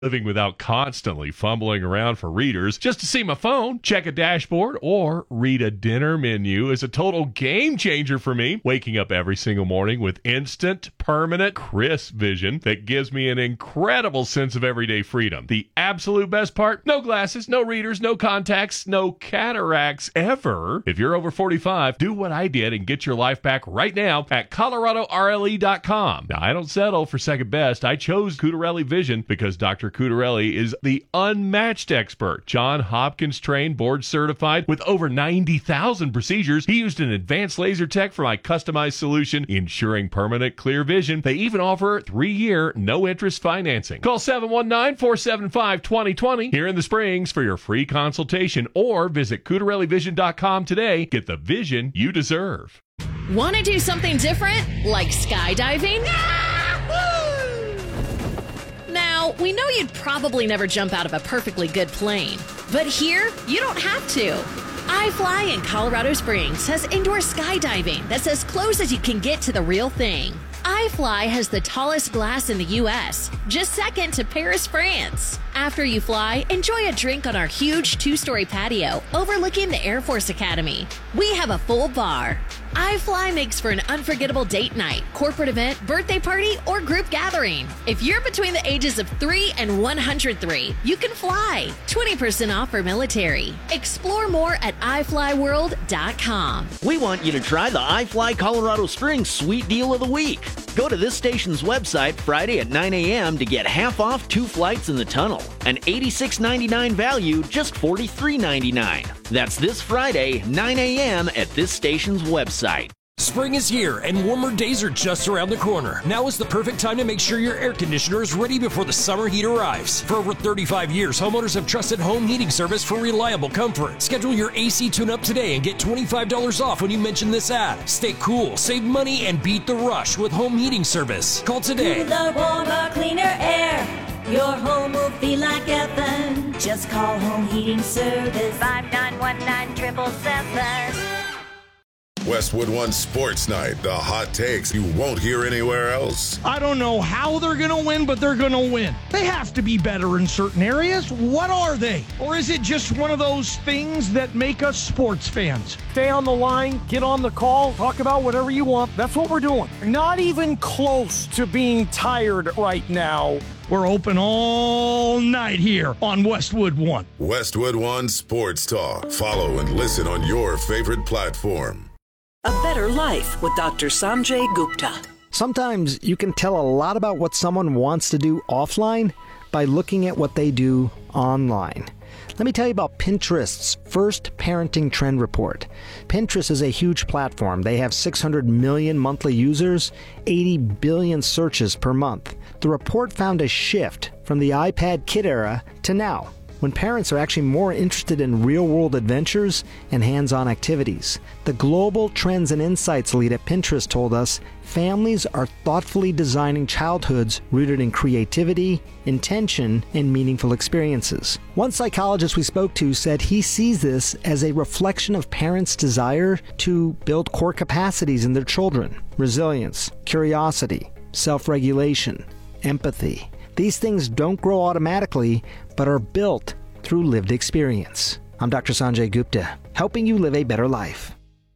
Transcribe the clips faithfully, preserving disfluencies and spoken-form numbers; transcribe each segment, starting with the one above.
living without constantly fumbling around for readers just to see my phone, check a dashboard, or read a dinner menu is a total game changer for me. Waking up every single morning with instant, permanent, crisp vision that gives me an incredible sense of everyday freedom. The absolute best part? No glasses, no readers, no contacts, no cataracts ever. If you're over forty-five, do what I did and get your life back right now at Colorado R L E dot com. Now, I don't settle for second best. I chose Cutarelli Vision because Doctor Cutarelli is the unmatched expert. John Hopkins trained, board certified with over ninety thousand procedures. He used an advanced laser tech for my customized solution, ensuring permanent clear vision. They even offer three-year, no-interest financing. Call seven one nine, four seven five, two zero two zero here in the Springs for your free consultation, or visit Cutarelli Vision dot com today. Get the vision you deserve. Want to do something different, like skydiving? Now, we know you'd probably never jump out of a perfectly good plane, but here, you don't have to. iFly in Colorado Springs has indoor skydiving that's as close as you can get to the real thing. iFly has the tallest glass in the U S, just second to Paris, France. After you fly, enjoy a drink on our huge two-story patio overlooking the Air Force Academy. We have a full bar. iFly makes for an unforgettable date night, corporate event, birthday party, or group gathering. If you're between the ages of three and one hundred three, you can fly. twenty percent off for military. Explore more at i fly world dot com. We want you to try the iFly Colorado Springs Sweet Deal of the Week. Go to this station's website Friday at nine a.m. to get half off two flights in the tunnel. An eighty-six ninety-nine value, just forty-three ninety-nine. That's this Friday, nine a.m. at this station's website. Spring is here and warmer days are just around the corner. Now is the perfect time to make sure your air conditioner is ready before the summer heat arrives. For over thirty-five years, homeowners have trusted Home Heating Service for reliable comfort. Schedule your A C tune-up today and get twenty-five dollars off when you mention this ad. Stay cool, save money, and beat the rush with Home Heating Service. Call today. Cooler, warmer, cleaner air. Your home will feel like heaven. Just call Home Heating Service. five nine one nine, seven seven seven. Westwood One Sports Night. The hot takes you won't hear anywhere else. I don't know how they're going to win, but they're going to win. They have to be better in certain areas. What are they? Or is it just one of those things that make us sports fans? Stay on the line, get on the call, talk about whatever you want. That's what we're doing. Not even close to being tired right now. We're open all night here on Westwood One. Westwood One Sports Talk. Follow and listen on your favorite platform. A Better Life with Doctor Sanjay Gupta. Sometimes you can tell a lot about what someone wants to do offline by looking at what they do online. Let me tell you about Pinterest's first parenting trend report. Pinterest is a huge platform. They have six hundred million monthly users, eighty billion searches per month. The report found a shift from the iPad kid era to now, when parents are actually more interested in real-world adventures and hands-on activities. The Global Trends and Insights lead at Pinterest told us families are thoughtfully designing childhoods rooted in creativity, intention, and meaningful experiences. One psychologist we spoke to said he sees this as a reflection of parents' desire to build core capacities in their children: resilience, curiosity, self-regulation, empathy. These things don't grow automatically, but are built through lived experience. I'm Doctor Sanjay Gupta, helping you live a better life.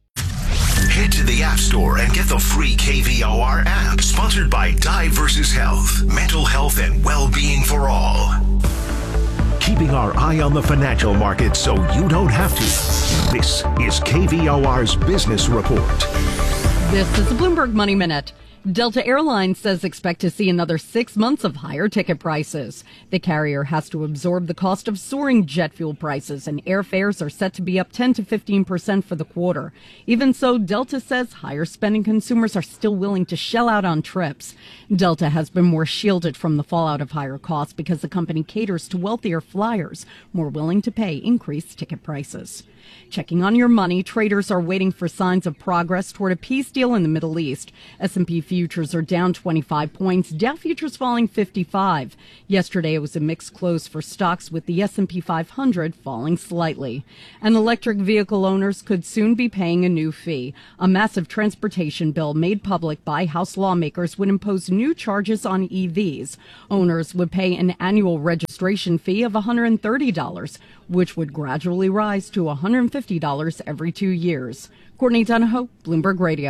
Head to the App Store and get the free K V O R app, sponsored by Die versus Health, mental health and well-being for all. Keeping our eye on the financial market so you don't have to. This is K V O R's Business Report. This is the Bloomberg Money Minute. Delta Airlines says expect to see another six months of higher ticket prices. The carrier has to absorb the cost of soaring jet fuel prices, and airfares are set to be up ten to fifteen percent for the quarter. Even so, Delta says higher spending consumers are still willing to shell out on trips. Delta has been more shielded from the fallout of higher costs because the company caters to wealthier flyers, more willing to pay increased ticket prices. Checking on your money, traders are waiting for signs of progress toward a peace deal in the Middle East. S and P futures are down twenty-five points, Dow futures falling fifty-five. Yesterday it was a mixed close for stocks, with the S and P five hundred falling slightly. And electric vehicle owners could soon be paying a new fee. A massive transportation bill made public by House lawmakers would impose new charges on E Vs. Owners would pay an annual registration fee of one hundred thirty dollars, which would gradually rise to one hundred fifty dollars every two years. Courtney Donahoe, Bloomberg Radio.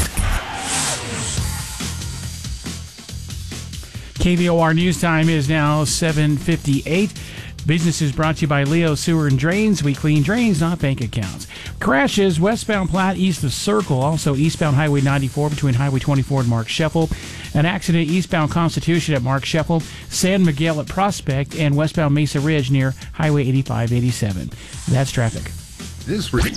K V O R News Time is now seven fifty-eight. Business is brought to you by Leo Sewer and Drains. We clean drains, not bank accounts. Crashes westbound Platte east of Circle. Also eastbound Highway ninety-four between Highway twenty-four and Mark Sheffel. An accident eastbound Constitution at Mark Sheffel. San Miguel at Prospect. And westbound Mesa Ridge near Highway eighty-five eighty-seven. That's traffic. This week.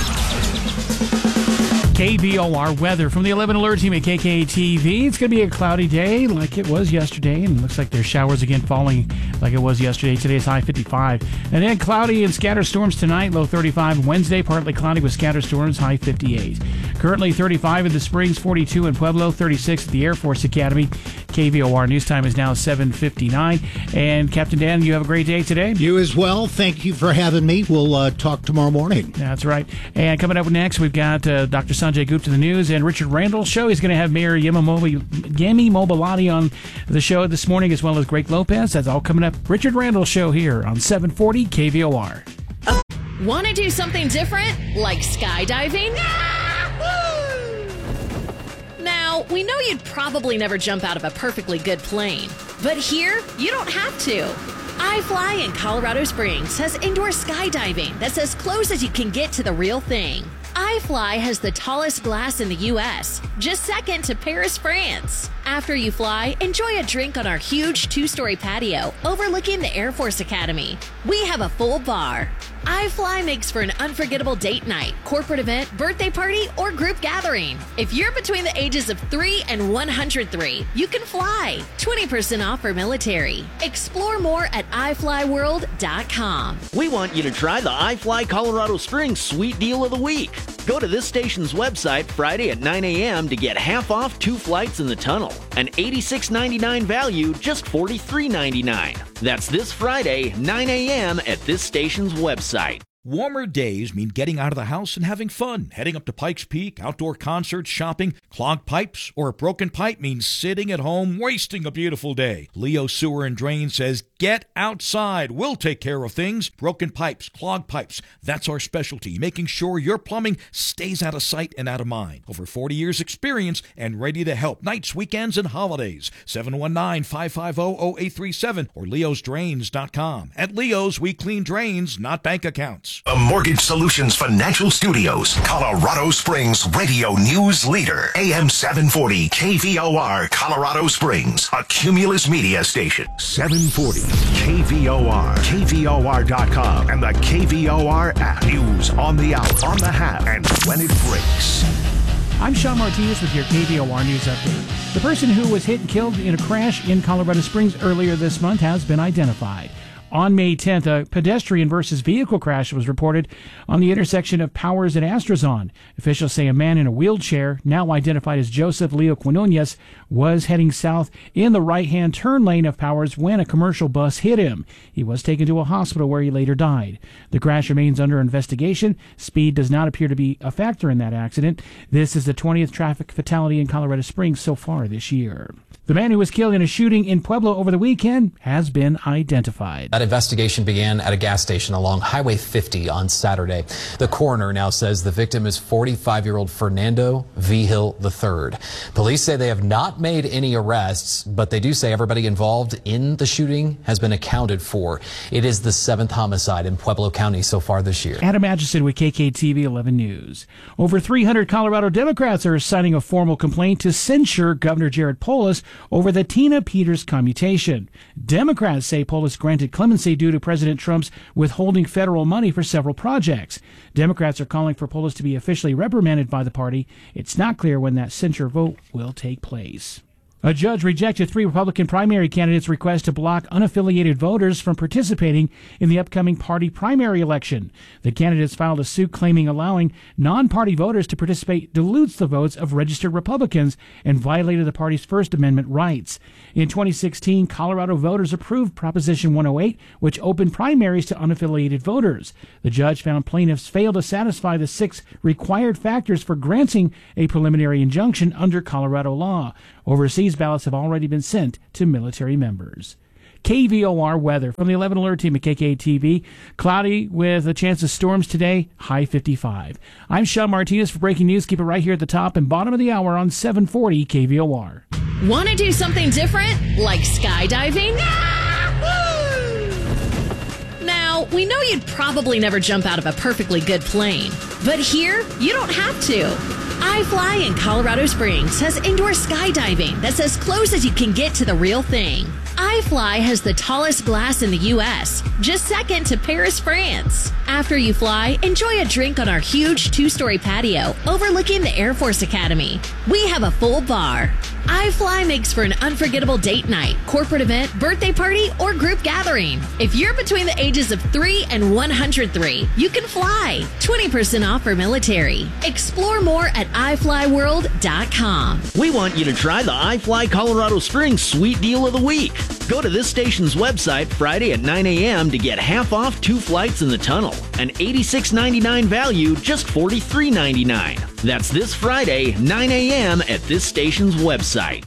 K V O R weather from the eleven Alert Team at K K T V. It's going to be a cloudy day like it was yesterday, and it looks like there's showers again falling like it was yesterday. Today's high fifty-five. And then cloudy and scattered storms tonight, low thirty-five. Wednesday, partly cloudy with scattered storms, high fifty-eight. Currently thirty-five in the Springs, forty-two in Pueblo, thirty-six at the Air Force Academy. K V O R News Time is now seven fifty-nine. And Captain Dan, you have a great day today. You as well. Thank you for having me. We'll uh, talk tomorrow morning. That's right. And coming up next, we've got uh, Doctor Sanjay Gupta, the news, and Richard Randall's show. He's going to have Mayor Yemi Mobilati on the show this morning, as well as Greg Lopez. That's all coming up. Richard Randall's show here on seven forty K V O R. Want to do something different, like skydiving? Now, we know you'd probably never jump out of a perfectly good plane, but here, you don't have to. iFly in Colorado Springs has indoor skydiving that's as close as you can get to the real thing. iFly has the tallest glass in the U S, just second to Paris, France. After you fly, enjoy a drink on our huge two-story patio overlooking the Air Force Academy. We have a full bar. iFly makes for an unforgettable date night, corporate event, birthday party, or group gathering. If you're between the ages of three and one hundred three, you can fly. twenty percent off for military. Explore more at i fly world dot com. We want you to try the iFly Colorado Springs Sweet Deal of the Week. Go to this station's website Friday at nine a.m. to get half off two flights in the tunnel. An eighty-six ninety-nine value, just forty-three ninety-nine. That's this Friday, nine a.m. at this station's website. Warmer days mean getting out of the house and having fun. Heading up to Pikes Peak, outdoor concerts, shopping, clogged pipes, or a broken pipe means sitting at home wasting a beautiful day. Leo Sewer and Drain says, get outside. We'll take care of things. Broken pipes, clogged pipes, that's our specialty, making sure your plumbing stays out of sight and out of mind. Over forty years experience and ready to help nights, weekends, and holidays. seven one nine, five five zero, zero eight three seven or leos drains dot com. At Leo's, we clean drains, not bank accounts. The Mortgage Solutions Financial Studios, Colorado Springs radio news leader. A M seven forty K V O R, Colorado Springs, a Cumulus media station. seven forty K V O R, K V O R dot com, and the K V O R app. News on the out, on the half, and when it breaks. I'm Sean Martinez with your K V O R News Update. The person who was hit and killed in a crash in Colorado Springs earlier this month has been identified. On May tenth, a pedestrian versus vehicle crash was reported on the intersection of Powers and Astrazon. Officials say a man in a wheelchair, now identified as Joseph Leo Quinonez, was heading south in the right-hand turn lane of Powers when a commercial bus hit him. He was taken to a hospital where he later died. The crash remains under investigation. Speed does not appear to be a factor in that accident. This is the twentieth traffic fatality in Colorado Springs so far this year. The man who was killed in a shooting in Pueblo over the weekend has been identified. That investigation began at a gas station along Highway fifty on Saturday. The coroner now says the victim is forty-five-year-old Fernando Vigil the third. Police say they have not made any arrests, but they do say everybody involved in the shooting has been accounted for. It is the seventh homicide in Pueblo County so far this year. Adam Atchison with K K T V eleven News. Over three hundred Colorado Democrats are signing a formal complaint to censure Governor Jared Polis over the Tina Peters commutation. Democrats say Polis granted clemency due to President Trump's withholding federal money for several projects. Democrats are calling for Polis to be officially reprimanded by the party. It's not clear when that censure vote will take place. A judge rejected three Republican primary candidates' request to block unaffiliated voters from participating in the upcoming party primary election. The candidates filed a suit claiming allowing non-party voters to participate dilutes the votes of registered Republicans and violated the party's First Amendment rights. In twenty sixteen, Colorado voters approved Proposition one oh eight, which opened primaries to unaffiliated voters. The judge found plaintiffs failed to satisfy the six required factors for granting a preliminary injunction under Colorado law. Overseas ballots have already been sent to military members. K V O R weather from the eleven Alert Team at K K T V. Cloudy with a chance of storms today, high fifty-five. I'm Sean Martinez for Breaking News. Keep it right here at the top and bottom of the hour on seven forty K V O R. Want to do something different, like skydiving? Now, we know you'd probably never jump out of a perfectly good plane, but here, you don't have to. iFly in Colorado Springs has indoor skydiving that's as close as you can get to the real thing. iFly has the tallest glass in the U S, just second to Paris, France. After you fly, enjoy a drink on our huge two-story patio overlooking the Air Force Academy. We have a full bar. iFly makes for an unforgettable date night, corporate event, birthday party, or group gathering. If you're between the ages of three and one hundred three, you can fly. twenty percent off for military. Explore more at i fly world dot com. We want you to try the iFly Colorado Springs Sweet Deal of the Week. Go to this station's website Friday at nine a.m. to get half off two flights in the tunnel. An eighty-six ninety-nine value, just forty-three ninety-nine. That's this Friday, nine a.m. at this station's website.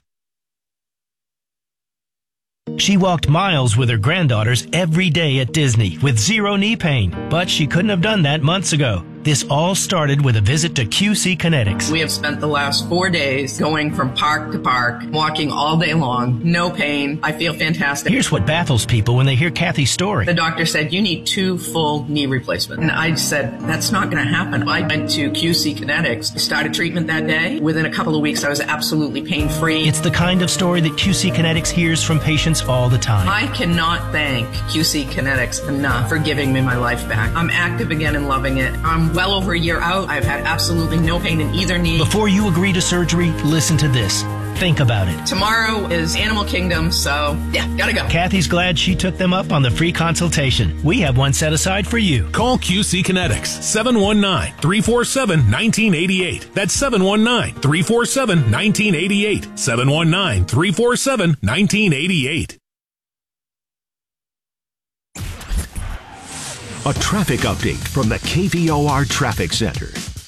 She walked miles with her granddaughters every day at Disney with zero knee pain, but she couldn't have done that months ago. This all started with a visit to Q C Kinetics. We have spent the last four days going from park to park, walking all day long, no pain. I feel fantastic. Here's what baffles people when they hear Kathy's story. The doctor said, you need two full knee replacements. And I said, that's not going to happen. I went to Q C Kinetics, started treatment that day. Within a couple of weeks, I was absolutely pain-free. It's the kind of story that Q C Kinetics hears from patients all the time. I cannot thank Q C Kinetics enough for giving me my life back. I'm active again and loving it. I'm well over a year out. I've had absolutely no pain in either knee. Before you agree to surgery, listen to this. Think about it. Tomorrow is Animal Kingdom, so yeah, gotta go. Kathy's glad she took them up on the free consultation. We have one set aside for you. Call Q C Kinetics, seven one nine, three four seven, one nine eight eight. That's seven one nine, three four seven, one nine eight eight. seven one nine, three four seven, one nine eight eight. A traffic update from the K V O R Traffic Center.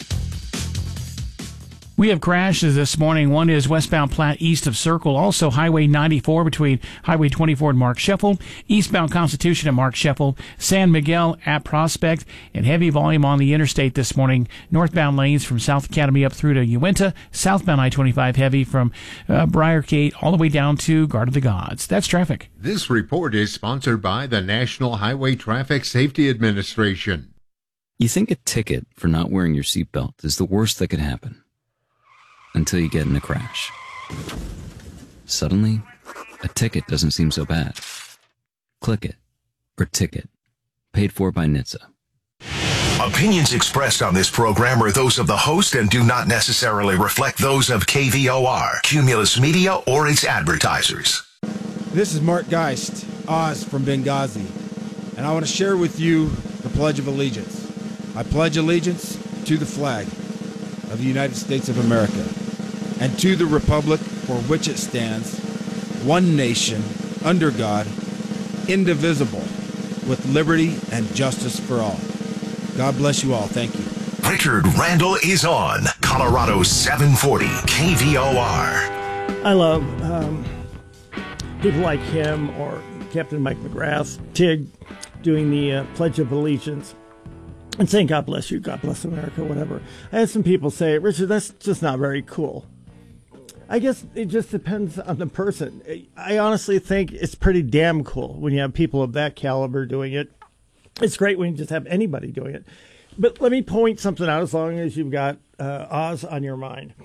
We have crashes this morning. One is westbound Platte east of Circle. Also Highway ninety-four between Highway twenty-four and Mark Sheffield. Eastbound Constitution at Mark Sheffield. San Miguel at Prospect. And heavy volume on the interstate this morning. Northbound lanes from South Academy up through to Uinta. Southbound I twenty-five heavy from uh, Briargate all the way down to Guard of the Gods. That's traffic. This report is sponsored by the National Highway Traffic Safety Administration. You think a ticket for not wearing your seatbelt is the worst that could happen. Until you get in a crash. Suddenly, a ticket doesn't seem so bad. Click it, or ticket. Paid for by N H T S A. Opinions expressed on this program are those of the host and do not necessarily reflect those of K V O R, Cumulus Media, or its advertisers. This is Mark Geist, Oz from Benghazi, and I want to share with you the Pledge of Allegiance. I pledge allegiance to the flag of the United States of America, and to the republic for which it stands, one nation, under God, indivisible, with liberty and justice for all. God bless you all. Thank you. Richard Randall is on Colorado seven forty K V O R. I love um, people like him or Captain Mike McGrath, Tig, doing the uh, Pledge of Allegiance. And saying, God bless you, God bless America, whatever. I had some people say, Richard, that's just not very cool. I guess it just depends on the person. I honestly think it's pretty damn cool when you have people of that caliber doing it. It's great when you just have anybody doing it. But let me point something out as long as you've got uh, Oz on your mind.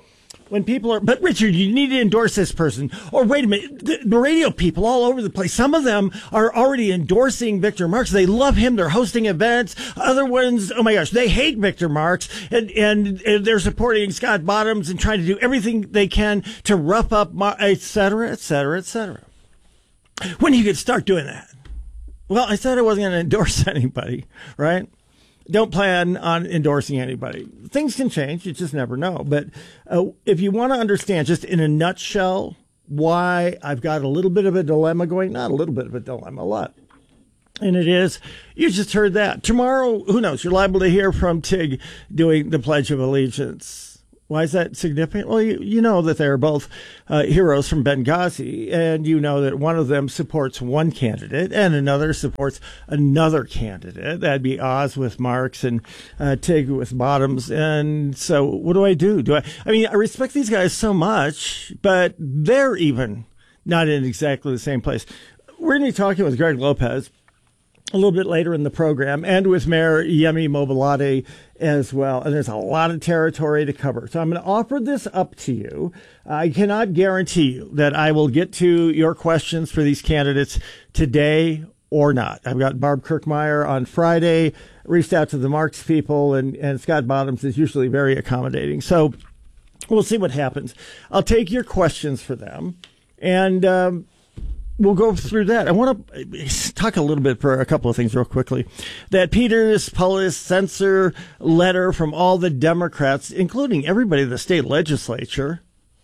When people are, but Richard, you need to endorse this person. Or wait a minute, the, the radio people all over the place, some of them are already endorsing Victor Marx. They love him. They're hosting events. Other ones, oh my gosh, they hate Victor Marx, and, and, and they're supporting Scott Bottoms and trying to do everything they can to rough up, et cetera, et cetera, et cetera. When are you going to start doing that? Well, I said I wasn't going to endorse anybody, right? Don't plan on endorsing anybody. Things can change. You just never know. But uh, if you want to understand just in a nutshell why I've got a little bit of a dilemma going, not a little bit of a dilemma, a lot. And it is, you just heard that. Tomorrow, who knows, you're liable to hear from Tig doing the Pledge of Allegiance. Why is that significant? Well, you, you know that they're both uh, heroes from Benghazi, and you know that one of them supports one candidate and another supports another candidate. That'd be Oz with Marx and uh, Tig with Bottoms. And so what do I do? Do I, I mean, I respect these guys so much, but they're even not in exactly the same place. We're going to be talking with Greg Lopez a little bit later in the program, and with Mayor Yemi Mobolade as well. And there's a lot of territory to cover. So I'm going to offer this up to you. I cannot guarantee you that I will get to your questions for these candidates today or not. I've got Barb Kirkmeyer on Friday, reached out to the Marx people, and, and Scott Bottoms is usually very accommodating. So we'll see what happens. I'll take your questions for them, and um, we'll go through that. I want to talk a little bit for a couple of things real quickly. That Peters Polis censor letter from all the Democrats, including everybody in the state legislature.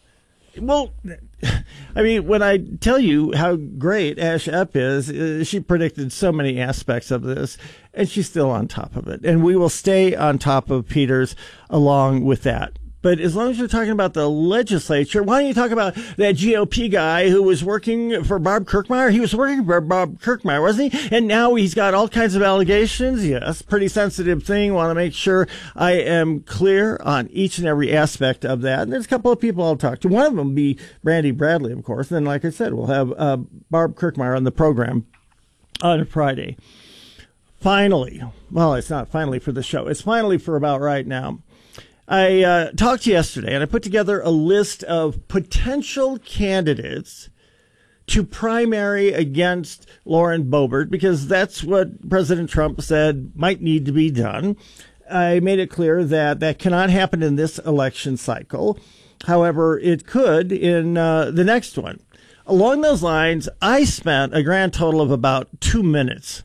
Well, I mean, when I tell you how great Ash Epp is, uh, she predicted so many aspects of this, and she's still on top of it. And we will stay on top of Peters along with that. But as long as you're talking about the legislature, why don't you talk about that G O P guy who was working for Bob Kirkmeyer? He was working for Bob Kirkmeyer, wasn't he? And now he's got all kinds of allegations. Yes, pretty sensitive thing. Want to make sure I am clear on each and every aspect of that. And there's a couple of people I'll talk to. One of them will be Brandy Bradley, of course. And then, like I said, we'll have uh, Barb Kirkmeyer on the program on Friday. Finally, well, it's not finally for the show. It's finally for about right now. I uh, talked yesterday, and I put together a list of potential candidates to primary against Lauren Boebert, because that's what President Trump said might need to be done. I made it clear that that cannot happen in this election cycle. However, it could in uh, the next one. Along those lines, I spent a grand total of about two minutes.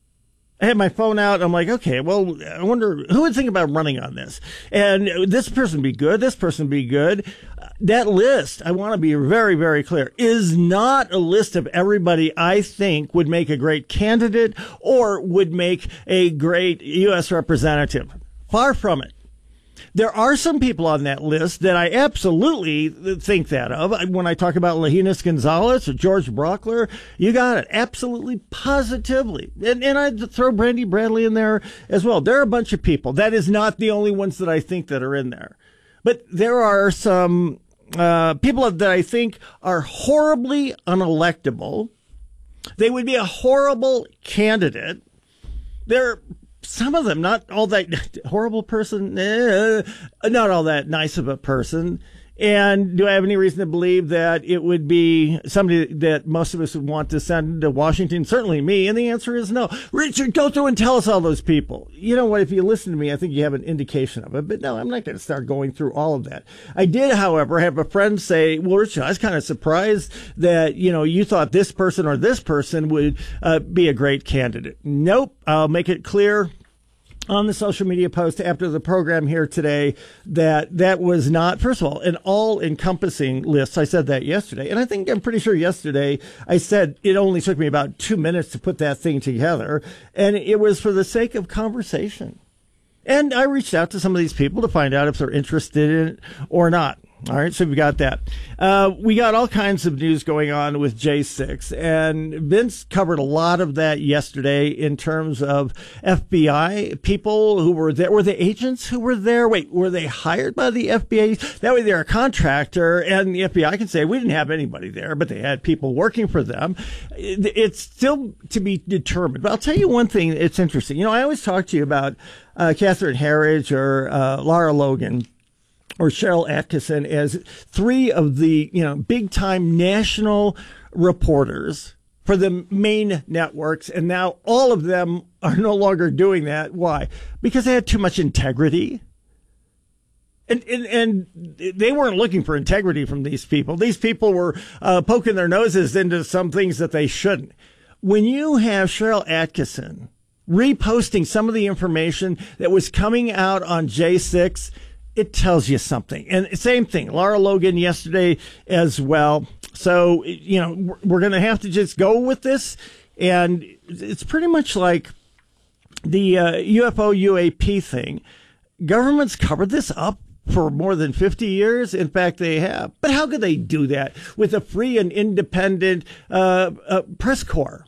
I had my phone out. I'm like, okay, well, I wonder who would think about running on this. And this person be good. This person be good. That list, I want to be very, very clear, is not a list of everybody I think would make a great candidate or would make a great U S representative. Far from it. There are some people on that list that I absolutely think that of. When I talk about Lajinas Gonzalez or George Brockler, you got it. Absolutely, positively. And, and I'd throw Brandy Bradley in there as well. There are a bunch of people. That is not the only ones that I think that are in there. But there are some uh, people that I think are horribly unelectable. They would be a horrible candidate. They're Some of them, not all that horrible person, eh, not all that nice of a person. And do I have any reason to believe that it would be somebody that most of us would want to send to Washington? Certainly me. And the answer is no. Richard, go through and tell us all those people. You know what? If you listen to me, I think you have an indication of it. But no, I'm not going to start going through all of that. I did, however, have a friend say, well, Richard, I was kind of surprised that, you know, you thought this person or this person would uh, be a great candidate. Nope. I'll make it clear on the social media post after the program here today that that was not, first of all, an all-encompassing list. I said that yesterday. And I think I'm pretty sure yesterday I said it only took me about two minutes to put that thing together. And it was for the sake of conversation. And I reached out to some of these people to find out if they're interested in it or not. All right, so we got that. Uh, we got all kinds of news going on with J six, and Vince covered a lot of that yesterday in terms of F B I people who were there. Were they agents who were there? Wait, were they hired by the F B I? That way they're a contractor, and the F B I can say, we didn't have anybody there, but they had people working for them. It's still to be determined. But I'll tell you one thing, it's interesting. You know, I always talk to you about uh, Catherine Herridge or uh, Lara Logan, or Cheryl Atkinson as three of the, you know, big time national reporters for the main networks. And now all of them are no longer doing that. Why? Because they had too much integrity. And, and and they weren't looking for integrity from these people. These people were uh, poking their noses into some things that they shouldn't. When you have Cheryl Atkinson reposting some of the information that was coming out on J six, it tells you something. And same thing, Lara Logan yesterday as well. So, you know, we're going to have to just go with this. And it's pretty much like the uh, U F O U A P thing. Governments covered this up for more than fifty years. In fact, they have. But how could they do that with a free and independent uh, uh, press corps?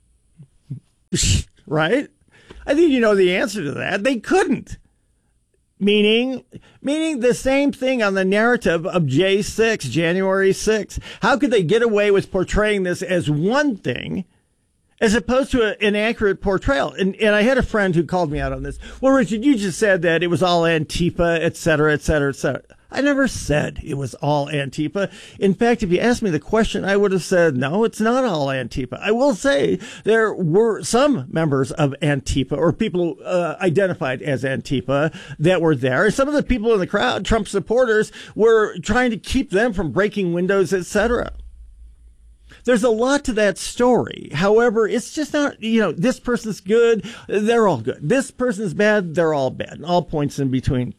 Right? I think you know the answer to that. They couldn't. Meaning, meaning the same thing on the narrative of J six, January sixth. How could they get away with portraying this as one thing as opposed to a, an accurate portrayal? And, and I had a friend who called me out on this. Well, Richard, you just said that it was all Antifa, et cetera, et cetera, et cetera. I never said it was all Antifa. In fact, if you asked me the question, I would have said, no, it's not all Antifa. I will say there were some members of Antifa or people uh, identified as Antifa that were there. And some of the people in the crowd, Trump supporters, were trying to keep them from breaking windows, et cetera. There's a lot to that story. However, it's just not, you know, this person's good, they're all good. This person's bad, they're all bad. And all points in between.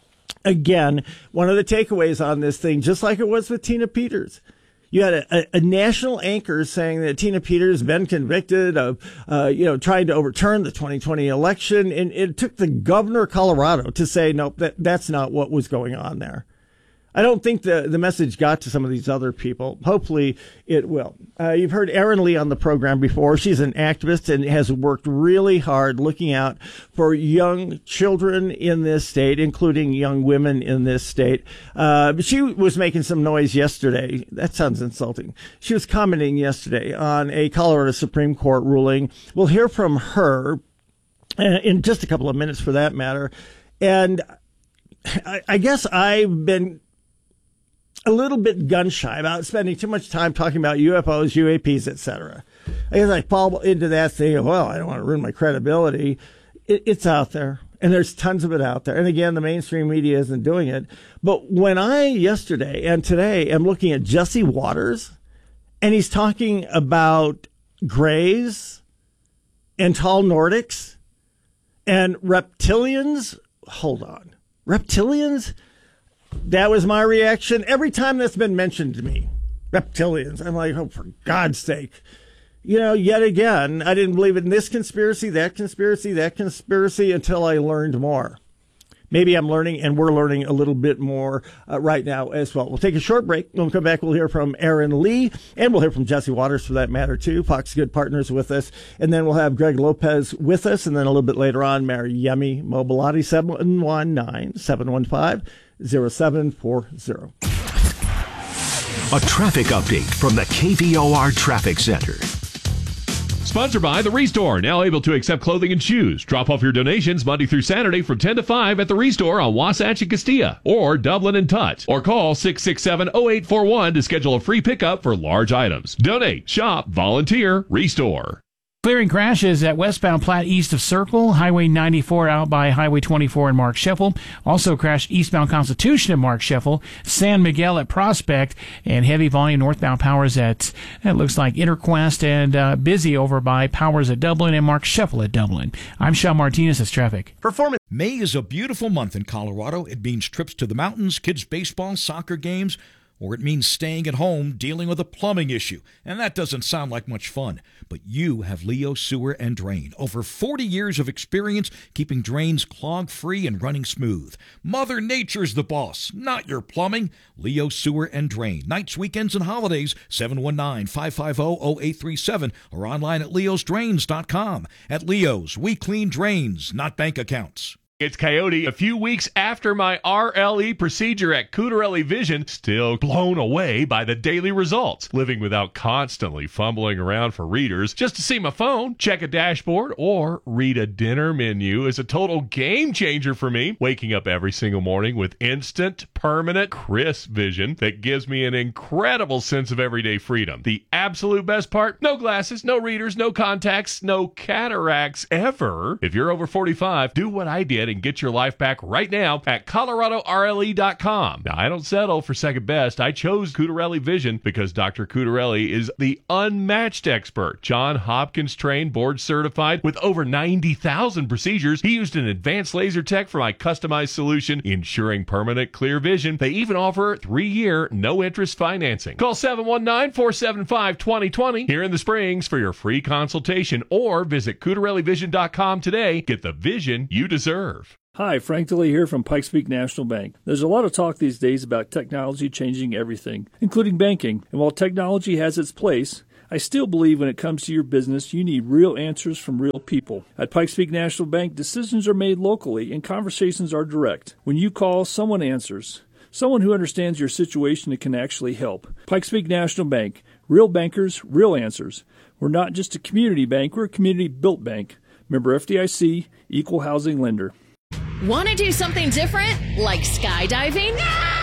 Again, one of the takeaways on this thing, just like it was with Tina Peters, you had a, a, a national anchor saying that Tina Peters has been convicted of, uh, you know, trying to overturn the twenty twenty election. And it took the governor of Colorado to say, nope, that, that's not what was going on there. I don't think the, the message got to some of these other people. Hopefully it will. Uh, you've heard Erin Lee on the program before. She's an activist and has worked really hard looking out for young children in this state, including young women in this state. Uh, she was making some noise yesterday. That sounds insulting. She was commenting yesterday on a Colorado Supreme Court ruling. We'll hear from her in just a couple of minutes for that matter. And I, I guess I've been a little bit gun shy about spending too much time talking about U F Os, U A Ps, et cetera. I guess I fall into that thing of, well, I don't want to ruin my credibility. It, it's out there, and there's tons of it out there. And again, the mainstream media isn't doing it. But when I, yesterday and today, am looking at Jesse Waters, and he's talking about grays and tall Nordics and reptilians, hold on. Reptilians? That was my reaction every time that's been mentioned to me. Reptilians. I'm like, oh, for God's sake. You know, yet again, I didn't believe in this conspiracy, that conspiracy, that conspiracy until I learned more. Maybe I'm learning, and we're learning a little bit more uh, right now as well. We'll take a short break. When we come back, we'll hear from Erin Lee, and we'll hear from Jesse Waters for that matter, too. Fox Good Partners with us. And then we'll have Greg Lopez with us, and then a little bit later on, Mariemi Mobilati, seven one nine, seven one five, zero seven four zero. A traffic update from the K V O R Traffic Center. Sponsored by The Restore, now able to accept clothing and shoes. Drop off your donations Monday through Saturday from ten to five at The Restore on Wasatch and Castilla, or Dublin and Tut. Or call six six seven, oh eight four one to schedule a free pickup for large items. Donate, shop, volunteer, Restore. Clearing crashes at westbound Platte east of Circle, Highway ninety-four out by Highway twenty-four in Mark Sheffel. Also crashed eastbound Constitution at Mark Sheffel, San Miguel at Prospect, and heavy volume northbound Powers at, it looks like Interquest, and uh, busy over by Powers at Dublin and Mark Sheffel at Dublin. I'm Sean Martinez. That's traffic. Performance. May is a beautiful month in Colorado. It means trips to the mountains, kids' baseball, soccer games, or it means staying at home dealing with a plumbing issue. And that doesn't sound like much fun. But you have Leo Sewer and Drain. Over forty years of experience keeping drains clog-free and running smooth. Mother Nature's the boss, not your plumbing. Leo Sewer and Drain. Nights, weekends, and holidays, seven one nine, five five zero, zero eight three seven, or online at leos drains dot com. At Leo's, we clean drains, not bank accounts. It's Coyote. A few weeks after my R L E procedure at Cutarelli Vision, still blown away by the daily results. Living without constantly fumbling around for readers just to see my phone, check a dashboard, or read a dinner menu is a total game changer for me. Waking up every single morning with instant, permanent, crisp vision that gives me an incredible sense of everyday freedom. The absolute best part? No glasses, no readers, no contacts, no cataracts ever. If you're over forty-five, do what I did and get your life back right now at Colorado R L E dot com. Now, I don't settle for second best. I chose Cutarelli Vision because Doctor Cutarelli is the unmatched expert. John Hopkins trained, board certified with over ninety thousand procedures. He used an advanced laser tech for my customized solution, ensuring permanent clear vision. They even offer three-year no-interest financing. Call seven one nine, four seven five, two zero two zero here in the Springs for your free consultation, or visit Cutarelli Vision dot com today. Get the vision you deserve. Hi, Frank DeLee here from Pikes Peak National Bank. There's a lot of talk these days about technology changing everything, including banking. And while technology has its place, I still believe when it comes to your business, you need real answers from real people. At Pikes Peak National Bank, decisions are made locally and conversations are direct. When you call, someone answers. Someone who understands your situation and can actually help. Pikes Peak National Bank. Real bankers, real answers. We're not just a community bank, we're a community-built bank. Member F D I C, Equal Housing Lender. Want to do something different, like skydiving?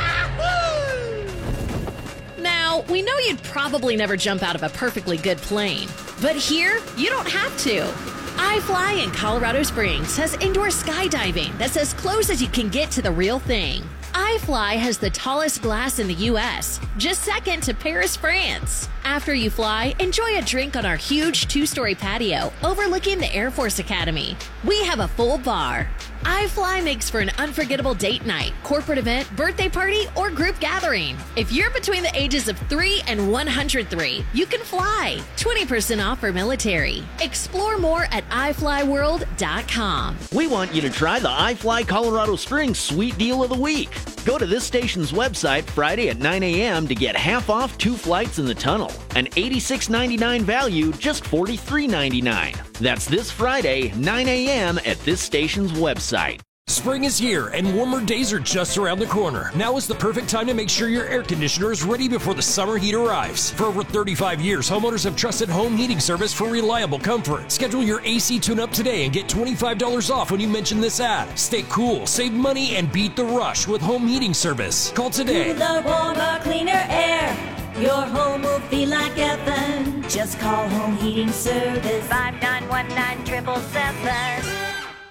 Now, we know you'd probably never jump out of a perfectly good plane, but here, you don't have to. iFly in Colorado Springs has indoor skydiving that's as close as you can get to the real thing. iFly has the tallest glass in the U S, just second to Paris, France. After you fly, enjoy a drink on our huge two-story patio overlooking the Air Force Academy. We have a full bar. iFly makes for an unforgettable date night, corporate event, birthday party, or group gathering. If you're between the ages of three and one hundred three, you can fly. twenty percent off for military. Explore more at i fly world dot com. We want you to try the iFly Colorado Springs Sweet Deal of the Week. Go to this station's website Friday at nine a.m. to get half off two flights in the tunnel. An eighty-six ninety-nine value, just forty-three ninety-nine. That's this Friday, nine a.m. at this station's website. Spring is here and warmer days are just around the corner. Now is the perfect time to make sure your air conditioner is ready before the summer heat arrives. For over thirty-five years, homeowners have trusted Home Heating Service for reliable comfort. Schedule your A C tune-up today and get twenty-five dollars off when you mention this ad. Stay cool, save money, and beat the rush with Home Heating Service. Call today. Cooler, warmer, cleaner air. Your home will feel like heaven. Just call Home Heating Service. five nine one nine, seven seven seven.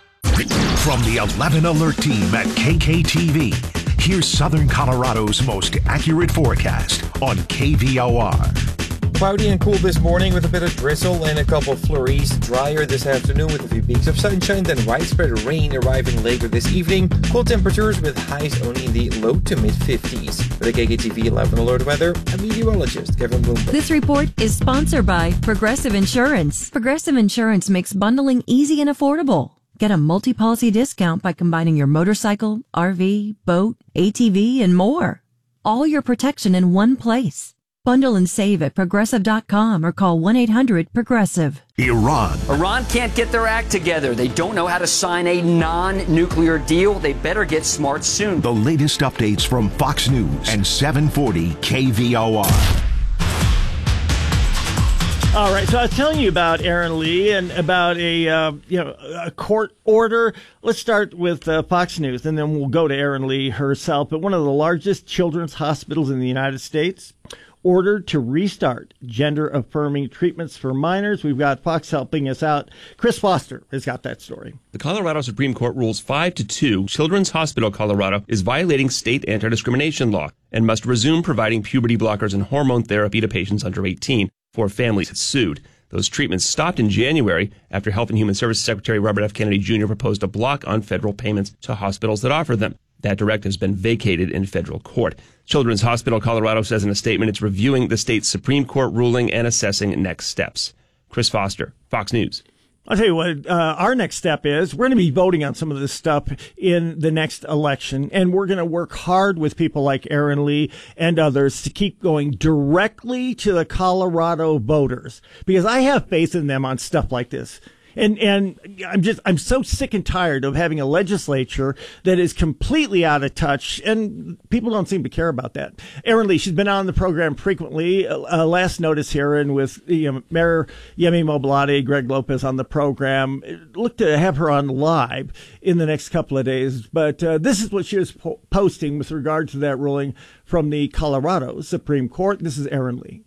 From the eleven Alert team at K K T V, here's Southern Colorado's most accurate forecast on K V O R. Cloudy and cool this morning with a bit of drizzle and a couple of flurries. Drier this afternoon with a few peaks of sunshine, then widespread rain arriving later this evening. Cool temperatures with highs only in the low to mid fifties. For the K K T V eleven Alert weather, a meteorologist, Kevin Bloomberg. This report is sponsored by Progressive Insurance. Progressive Insurance makes bundling easy and affordable. Get a multi-policy discount by combining your motorcycle, R V, boat, A T V, and more. All your protection in one place. Bundle and save at progressive dot com or call one eight hundred progressive. Iran. Iran can't get their act together. They don't know how to sign a non-nuclear deal. They better get smart soon. The latest updates from Fox News and seven forty K V O R. All right, so I was telling you about Aaron Lee and about a uh, you know a court order. Let's start with uh, Fox News, and then we'll go to Aaron Lee herself. But one of the largest children's hospitals in the United States ordered to restart gender-affirming treatments for minors. We've got Fox helping us out. Chris Foster has got that story. The Colorado Supreme Court rules five to two. Children's Hospital Colorado is violating state anti-discrimination law and must resume providing puberty blockers and hormone therapy to patients under eighteen. Four families had sued. Those treatments stopped in January after Health and Human Services Secretary Robert F. Kennedy Junior proposed a block on federal payments to hospitals that offer them. That directive has been vacated in federal court. Children's Hospital Colorado says in a statement it's reviewing the state's Supreme Court ruling and assessing next steps. Chris Foster, Fox News. I'll tell you what, uh, our next step is we're going to be voting on some of this stuff in the next election, and we're going to work hard with people like Aaron Lee and others to keep going directly to the Colorado voters, because I have faith in them on stuff like this. And and I'm just I'm so sick and tired of having a legislature that is completely out of touch, and people don't seem to care about that. Erin Lee, she's been on the program frequently. Uh, last notice here, and with you know, Mayor Yemi Moblade, Greg Lopez on the program. Look to have her on live in the next couple of days. But uh, this is what she was po- posting with regard to that ruling from the Colorado Supreme Court. This is Erin Lee.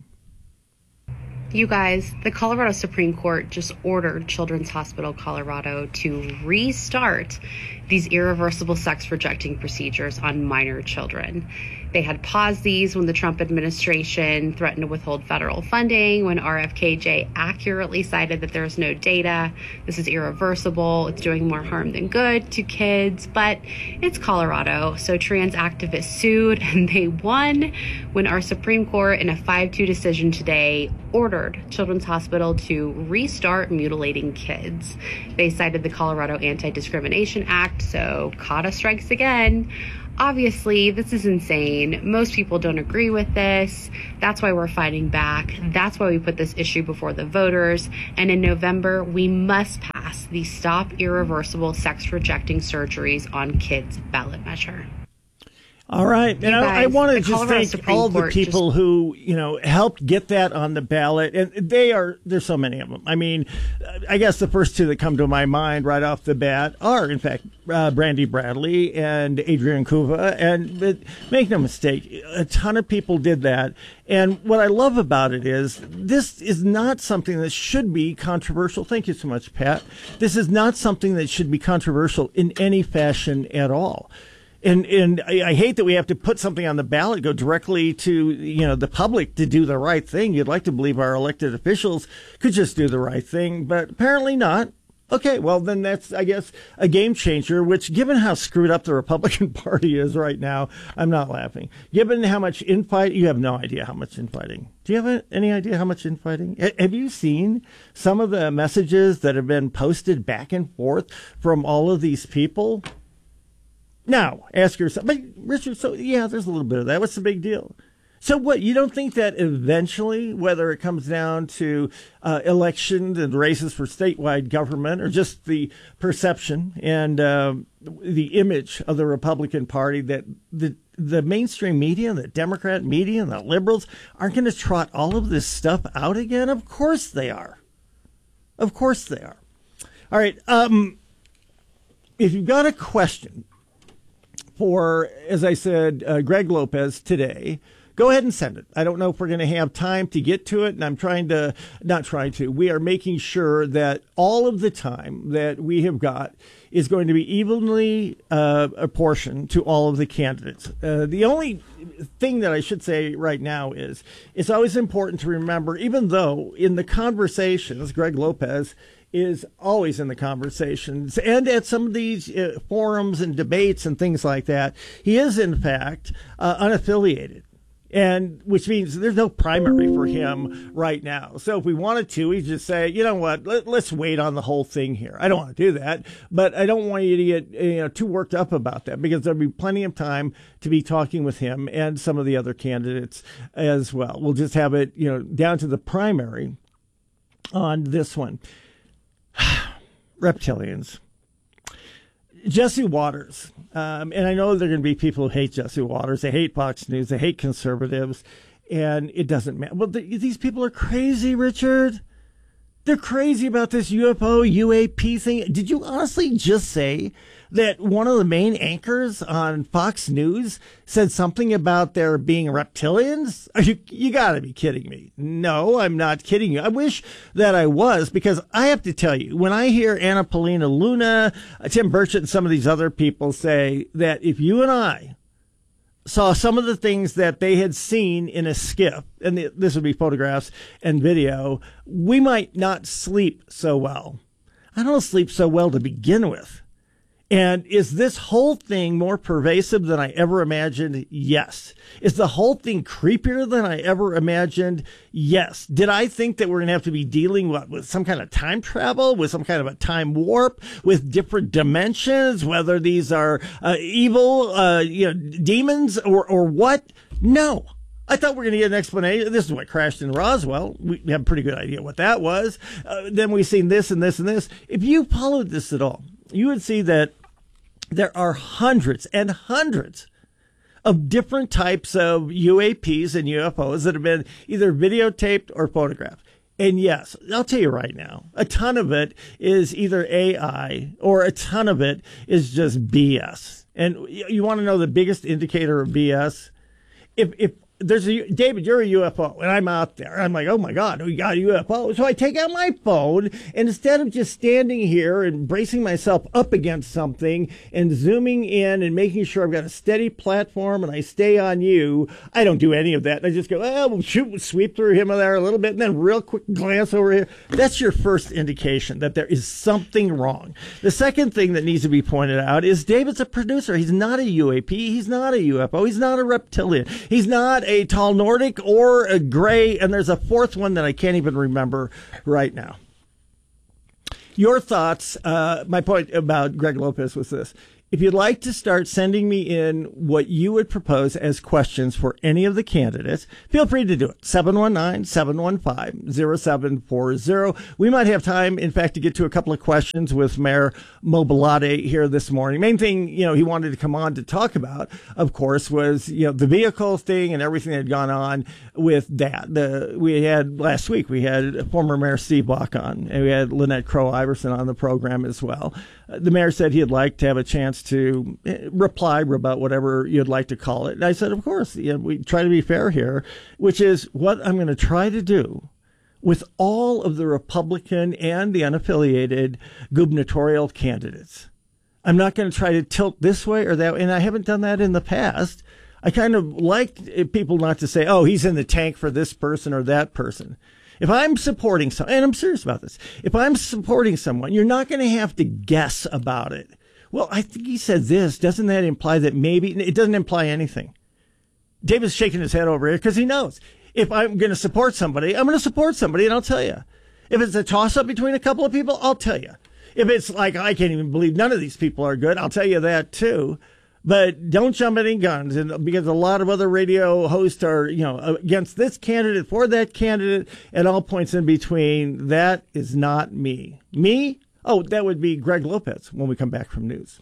You guys, the Colorado Supreme Court just ordered Children's Hospital Colorado to restart these irreversible sex-rejecting procedures on minor children. They had paused these when the Trump administration threatened to withhold federal funding, when R F K J accurately cited that there's no data. This is irreversible. It's doing more harm than good to kids, but it's Colorado. So trans activists sued and they won when our Supreme Court, in a five two decision today, ordered Children's Hospital to restart mutilating kids. They cited the Colorado Anti-Discrimination Act, so CADA strikes again. Obviously, this is insane. Most people don't agree with this. That's why we're fighting back. That's why we put this issue before the voters. And in November, we must pass the Stop Irreversible Sex-Rejecting Surgeries on Kids ballot measure. All right. And guys, I, I want to the just Colorado thank Supreme all the Court people just- who, you know, helped get that on the ballot. And they are, there's so many of them. I mean, I guess the first two that come to my mind right off the bat are, in fact, uh, Brandy Bradley and Adrian Kuva. And but make no mistake, a ton of people did that. And what I love about it is this is not something that should be controversial. Thank you so much, Pat. This is not something that should be controversial in any fashion at all. And and I, I hate that we have to put something on the ballot, go directly to, you know, the public to do the right thing. You'd like to believe our elected officials could just do the right thing, but apparently not. Okay, well, then that's, I guess, a game changer, which, given how screwed up the Republican Party is right now, I'm not laughing. Given how much infight, you have no idea how much infighting. Do you have any idea how much infighting? Have you seen some of the messages that have been posted back and forth from all of these people? Now, ask yourself, but Richard, so yeah, there's a little bit of that. What's the big deal? So what, you don't think that eventually, whether it comes down to uh, elections and races for statewide government, or just the perception and uh, the image of the Republican Party, that the the mainstream media, the Democrat media, and the liberals aren't going to trot all of this stuff out again? Of course they are. Of course they are. All right. Um, if you've got a question for, as I said, uh, Greg Lopez today, go ahead and send it. I don't know if we're going to have time to get to it, and I'm trying to, not trying to, we are making sure that all of the time that we have got is going to be evenly uh, apportioned to all of the candidates. Uh, the only thing that I should say right now is it's always important to remember, even though in the conversations, Greg Lopez is always in the conversations, and at some of these uh, forums and debates and things like that, he is in fact uh, unaffiliated, and which means there's no primary for him right now. So if we wanted to, we just say, you know what, let, let's wait on the whole thing here. I don't want to do that, but I don't want you to get you know too worked up about that, because there'll be plenty of time to be talking with him and some of the other candidates as well. We'll just have it you know down to the primary on this one. Reptilians. Jesse Waters. Um, and I know there are going to be people who hate Jesse Waters. They hate Fox News. They hate conservatives. And it doesn't matter. Well, the, these people are crazy, Richard. They're crazy about this U F O, U A P thing. Did you honestly just say that one of the main anchors on Fox News said something about there being reptilians? Are you, you got to be kidding me. No, I'm not kidding you. I wish that I was, because I have to tell you, when I hear Anna Paulina Luna, Tim Burchett, and some of these other people say that if you and I saw some of the things that they had seen in a skiff, and this would be photographs and video, we might not sleep so well. I don't sleep so well to begin with. And is this whole thing more pervasive than I ever imagined? Yes. Is the whole thing creepier than I ever imagined? Yes. Did I think that we're going to have to be dealing with, with some kind of time travel, with some kind of a time warp, with different dimensions, whether these are uh, evil, uh, you know, demons or, or what? No. I thought we were going to get an explanation. This is what crashed in Roswell. We have a pretty good idea what that was. Uh, then we've seen this and this and this. If you followed this at all, you would see that there are hundreds and hundreds of different types of U A Ps and U F Os that have been either videotaped or photographed. And yes, I'll tell you right now, a ton of it is either A I or a ton of it is just B S. And you want to know the biggest indicator of B S? If, if, There's a David, you're a U F O, and I'm out there. I'm like, oh my God, we got a U F O. So I take out my phone, and instead of just standing here and bracing myself up against something and zooming in and making sure I've got a steady platform and I stay on you, I don't do any of that. I just go, oh, we'll shoot, sweep through him there a little bit, and then real quick glance over here. That's your first indication that there is something wrong. The second thing that needs to be pointed out is David's a producer. He's not a U A P. He's not a U F O. He's not a reptilian. He's not a tall Nordic or a gray, and there's a fourth one that I can't even remember right now. Your thoughts, uh, my point about Greg Lopez was this. If you'd like to start sending me in what you would propose as questions for any of the candidates, feel free to do it. seven one nine, seven one five, zero seven four zero. We might have time, in fact, to get to a couple of questions with Mayor Mobilade here this morning. Main thing, you know, he wanted to come on to talk about, of course, was, you know, the vehicle thing and everything that had gone on with that. The, we had, last week, we had former Mayor Steve Block on, and we had Lynette Crowe-Iverson on the program as well. Uh, the mayor said he'd like to have a chance to reply about whatever you'd like to call it. And I said, of course, you know, we try to be fair here, which is what I'm going to try to do with all of the Republican and the unaffiliated gubernatorial candidates. I'm not going to try to tilt this way or that way, and I haven't done that in the past. I kind of like people not to say, oh, he's in the tank for this person or that person. If I'm supporting someone, and I'm serious about this, if I'm supporting someone, you're not going to have to guess about it. Well, I think he said this. Doesn't that imply that maybe? It doesn't imply anything. David's shaking his head over here because he knows. If I'm going to support somebody, I'm going to support somebody, and I'll tell you. If it's a toss-up between a couple of people, I'll tell you. If it's like, I can't even believe none of these people are good, I'll tell you that too. But don't jump any guns, and because a lot of other radio hosts are, you know, against this candidate, for that candidate, at all points in between. That is not me. Me? Oh, that would be Greg Lopez when we come back from news.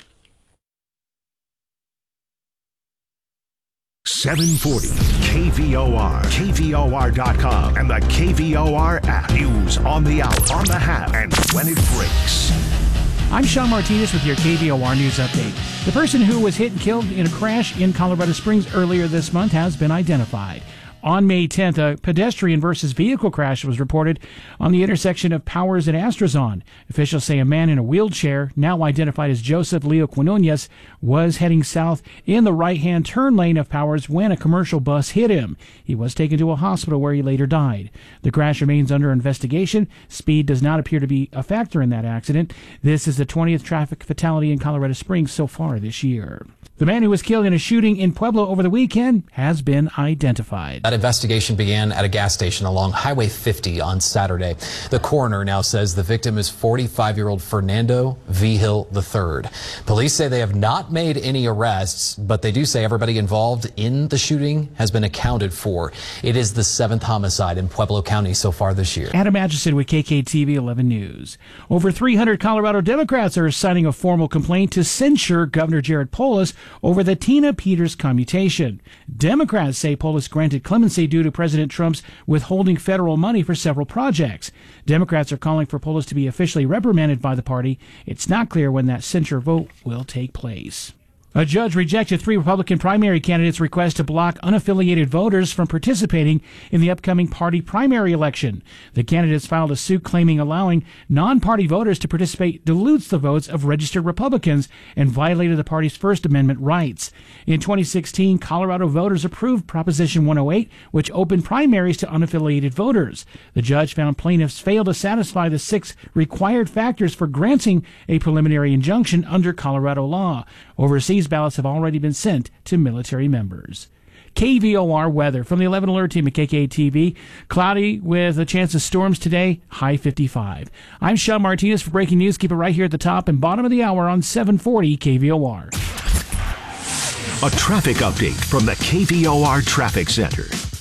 seven forty K V O R, K V O R dot com, and the K V O R app. News on the hour, on the half, and when it breaks. I'm Sean Martinez with your K V O R News Update. The person who was hit and killed in a crash in Colorado Springs earlier this month has been identified. On May tenth, a pedestrian versus vehicle crash was reported on the intersection of Powers and Astrazon. Officials say a man in a wheelchair, now identified as Joseph Leo Quinonez, was heading south in the right-hand turn lane of Powers when a commercial bus hit him. He was taken to a hospital where he later died. The crash remains under investigation. Speed does not appear to be a factor in that accident. This is the twentieth traffic fatality in Colorado Springs so far this year. The man who was killed in a shooting in Pueblo over the weekend has been identified. That investigation began at a gas station along Highway fifty on Saturday. The coroner now says the victim is forty-five-year-old Fernando Vigil the third. Police say they have not made any arrests, but they do say everybody involved in the shooting has been accounted for. It is the seventh homicide in Pueblo County so far this year. Adam Atchison with K K T V eleven News. Over three hundred Colorado Democrats are signing a formal complaint to censure Governor Jared Polis over the Tina Peters commutation. Democrats say Polis granted clemency due to President Trump's withholding federal money for several projects. Democrats are calling for Polis to be officially reprimanded by the party. It's not clear when that censure vote will take place. A judge rejected three Republican primary candidates' request to block unaffiliated voters from participating in the upcoming party primary election. The candidates filed a suit claiming allowing non-party voters to participate dilutes the votes of registered Republicans and violated the party's First Amendment rights. In twenty sixteen, Colorado voters approved Proposition one oh eight, which opened primaries to unaffiliated voters. The judge found plaintiffs failed to satisfy the six required factors for granting a preliminary injunction under Colorado law. Overseas ballots have already been sent to military members. K V O R weather from the eleven Alert Team at K K T V. Cloudy with a chance of storms today, high fifty-five. I'm Sean Martinez for Breaking News. Keep it right here at the top and bottom of the hour on seven forty K V O R. A traffic update from the K V O R Traffic Center.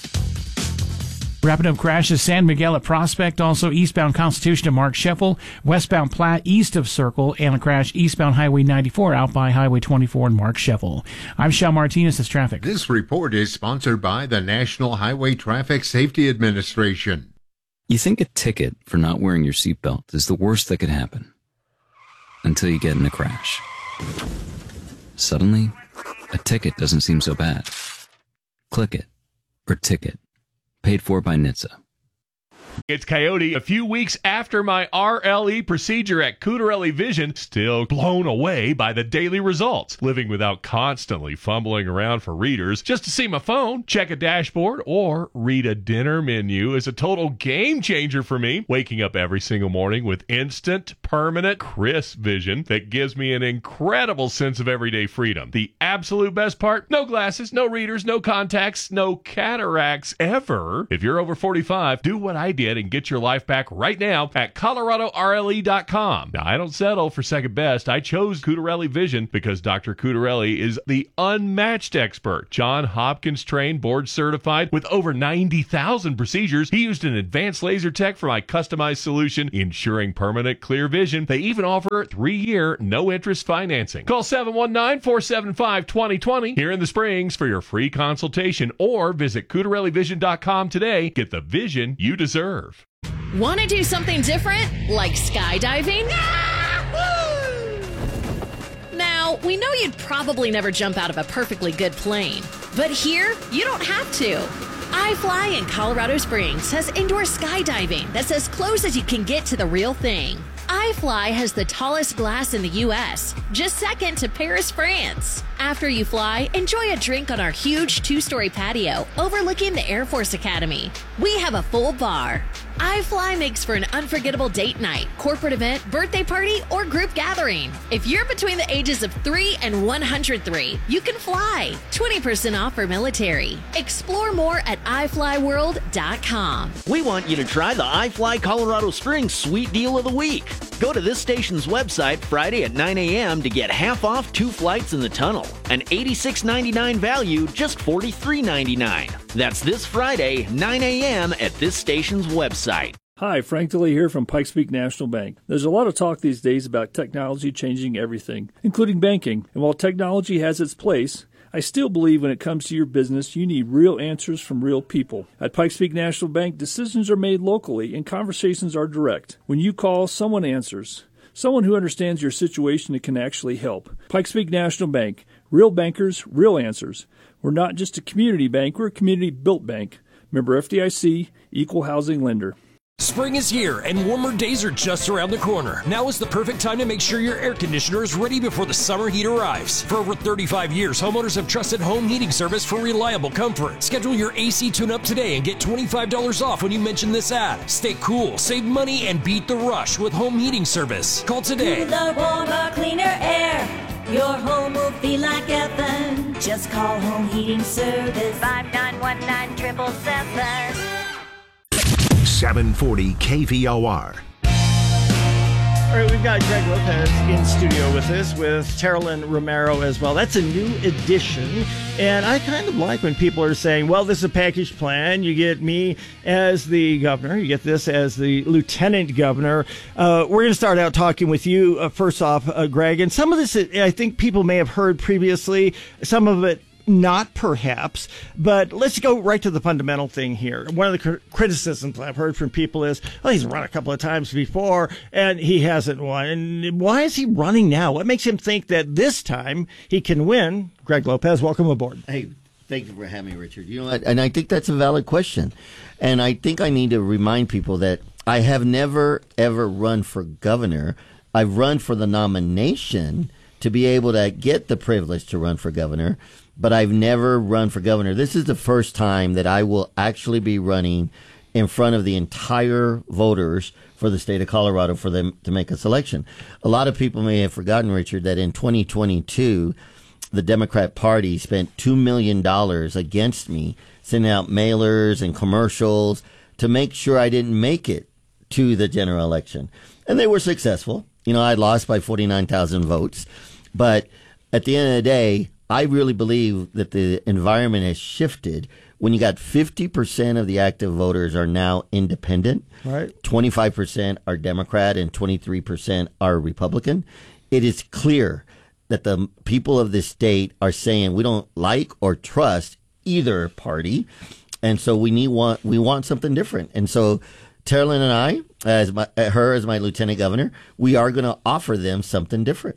Wrapping up crashes, San Miguel at Prospect, also eastbound Constitution to Mark Sheffel, westbound Platte east of Circle, and a crash eastbound Highway ninety-four out by Highway twenty-four and Mark Sheffel. I'm Shal Martinez, as traffic. This report is sponsored by the National Highway Traffic Safety Administration. You think a ticket for not wearing your seatbelt is the worst that could happen. Until you get in a crash. Suddenly, a ticket doesn't seem so bad. Click it. Or ticket. Paid for by N H T S A. It's Coyote. A few weeks after my R L E procedure at Cutarelli Vision, still blown away by the daily results. Living without constantly fumbling around for readers just to see my phone, check a dashboard, or read a dinner menu is a total game changer for me. Waking up every single morning with instant, permanent, crisp vision that gives me an incredible sense of everyday freedom. The absolute best part? No glasses, no readers, no contacts, no cataracts ever. If you're over forty-five, do what I did and get your life back right now at Colorado R L E dot com. Now, I don't settle for second best. I chose Cutarelli Vision because Doctor Cutarelli is the unmatched expert. John Hopkins trained, board certified with over ninety thousand procedures. He used an advanced laser tech for my customized solution, ensuring permanent clear vision. They even offer three-year, no-interest financing. Call seven one nine, four seven five, two zero two zero here in the Springs for your free consultation, or visit Cutarelli Vision dot com today. Get the vision you deserve. Want to do something different, like skydiving? Now, we know you'd probably never jump out of a perfectly good plane, but here, you don't have to. iFly in Colorado Springs has indoor skydiving that's as close as you can get to the real thing. iFly has the tallest glass in the U S, just second to Paris, France. After you fly, enjoy a drink on our huge two-story patio overlooking the Air Force Academy. We have a full bar. iFly makes for an unforgettable date night, corporate event, birthday party, or group gathering. If you're between the ages of three and one hundred three, you can fly. twenty percent off for military. Explore more at i fly world dot com. We want you to try the iFly Colorado Springs Sweet Deal of the Week. Go to this station's website Friday at nine a.m. to get half off two flights in the tunnel. An eighty-six ninety-nine value, just forty-three ninety-nine. That's this Friday, nine a.m. at this station's website. Hi, Frank DeLee here from Pikes Peak National Bank. There's a lot of talk these days about technology changing everything, including banking. And while technology has its place, I still believe when it comes to your business, you need real answers from real people. At Pikes Peak National Bank, decisions are made locally and conversations are direct. When you call, someone answers. Someone who understands your situation and can actually help. Pikes Peak National Bank. Real bankers, real answers. We're not just a community bank, we're a community-built bank. Member F D I C, Equal Housing Lender. Spring is here and warmer days are just around the corner. Now is the perfect time to make sure your air conditioner is ready before the summer heat arrives. For over thirty-five years, homeowners have trusted home heating service for reliable comfort. Schedule your A C tune-up today and get twenty-five dollars off when you mention this ad. Stay cool, save money, and beat the rush with home heating service. Call today. Cooler, warmer, cleaner air. Your home will feel like heaven. Just call Home Heating Service. five nine one nine, seven seven seven. seven forty K V O R. All right, we've got Greg Lopez in studio with us, with Terrelyn Romero as well. That's a new addition, and I kind of like when people are saying, well, this is a package plan. You get me as the governor. You get this as the lieutenant governor. Uh, we're going to start out talking with you, uh, first off, uh, Greg, and some of this I think people may have heard previously, some of it not perhaps, but let's go right to the fundamental thing here. One of the cr- criticisms I've heard from people is, well, he's run a couple of times before and he hasn't won. And why is he running now? What makes him think that this time he can win? Greg Lopez, welcome aboard. Hey, thank you for having me, Richard. You know what? And I think that's a valid question. And I think I need to remind people that I have never, ever run for governor. I've run for the nomination to be able to get the privilege to run for governor, but I've never run for governor. This is the first time that I will actually be running in front of the entire voters for the state of Colorado for them to make a selection. A lot of people may have forgotten, Richard, that in twenty twenty-two, the Democrat Party spent two million dollars against me, sending out mailers and commercials to make sure I didn't make it to the general election. And they were successful. You know, I lost by forty-nine thousand votes. But at the end of the day, I really believe that the environment has shifted when you got fifty percent of the active voters are now independent, right? twenty-five percent are Democrat and twenty-three percent are Republican, it is clear that the people of this state are saying we don't like or trust either party. And so we need want we want something different. And so Teralyn and I, as my, her as my lieutenant governor, we are going to offer them something different.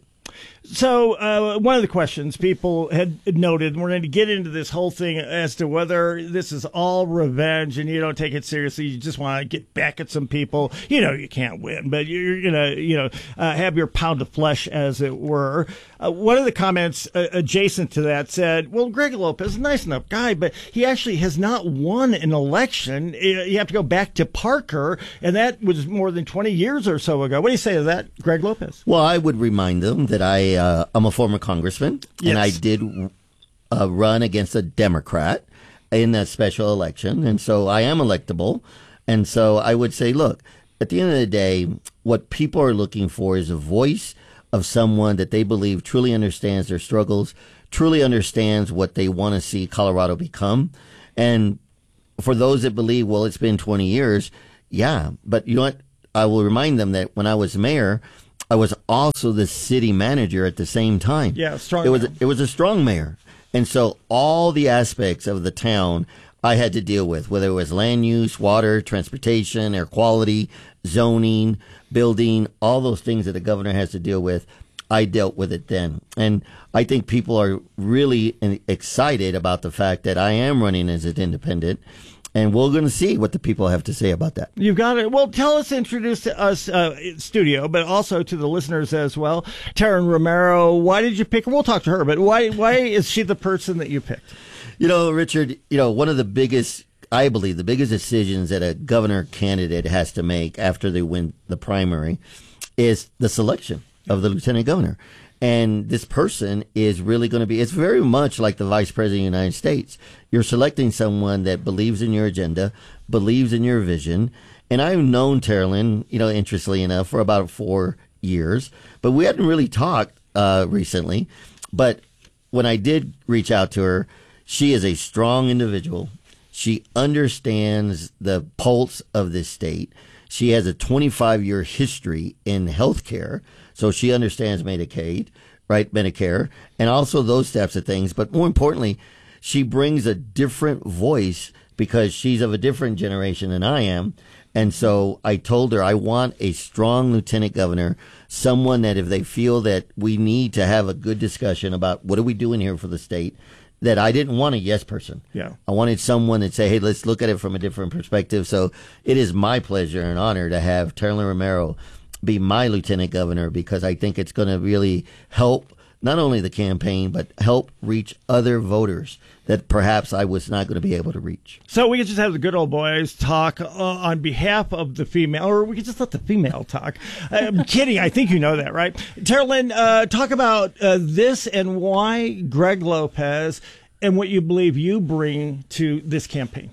So uh, one of the questions people had noted, and we're going to get into this whole thing as to whether this is all revenge and you don't take it seriously. You just want to get back at some people. You know you can't win, but you're going to, you know, uh, have your pound of flesh, as it were. Uh, one of the comments uh, adjacent to that said, well, Greg Lopez is a nice enough guy, but he actually has not won an election. You have to go back to Parker, and that was more than twenty years or so ago. What do you say to that, Greg Lopez? Well, I would remind them that I, uh, I'm a former congressman, Yes. and I did uh, run against a Democrat in that special election, and so I am electable. And so I would say, look, at the end of the day, what people are looking for is a voice of someone that they believe truly understands their struggles, truly understands what they want to see Colorado become. And for those that believe, well, it's been twenty years, yeah, but you know what? I will remind them that when I was mayor, I was also the city manager at the same time. Yeah, strong It was mayor. it was a strong mayor, and so all the aspects of the town I had to deal with, whether it was land use, water, transportation, air quality, zoning, building, all those things that the governor has to deal with. I dealt with it then, and I think people are really excited about the fact that I am running as an independent. And we're going to see what the people have to say about that. You've got it. Well, tell us, introduce to us, uh, studio, but also to the listeners as well. Teralyn Romero, why did you pick her? We'll talk to her, but why why is she the person that you picked? You know, Richard, you know, one of the biggest, I believe, the biggest decisions that a governor candidate has to make after they win the primary is the selection of the lieutenant governor. And this person is really going to be, it's very much like the vice president of the United States. You're selecting someone that believes in your agenda, believes in your vision. And I've known Teralyn, you know, interestingly enough, for about four years, but we hadn't really talked uh, recently. But when I did reach out to her, she is a strong individual. She understands the pulse of this state. She has a twenty-five year history in healthcare. So she understands Medicaid, right? Medicare, and also those types of things. But more importantly, she brings a different voice because she's of a different generation than I am. And so I told her I want a strong lieutenant governor, someone that if they feel that we need to have a good discussion about what are we doing here for the state, that I didn't want a yes person. Yeah. I wanted someone that say, hey, let's look at it from a different perspective. So it is my pleasure and honor to have Teralyn Romero be my lieutenant governor, because I think it's going to really help not only the campaign, but help reach other voters that perhaps I was not going to be able to reach. So we could just have the good old boys talk uh, on behalf of the female, or we could just let the female talk. I'm kidding. I think you know that, right? Teralyn, uh, talk about uh, this and why Greg Lopez and what you believe you bring to this campaign.